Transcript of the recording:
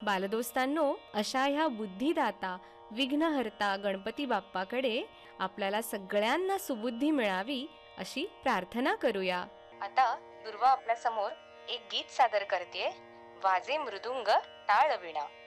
बालदोस्तांनो, अशा ह्या बुद्धिदाता विघ्नहर्ता गणपती बाप्पाकडे आपल्याला सगळ्यांना सुबुद्धी मिळावी अशी प्रार्थना करूया. आता दुर्वा आपल्या समोर एक गीत सादर करते. वाजे मृदुंग टाळ वीणा.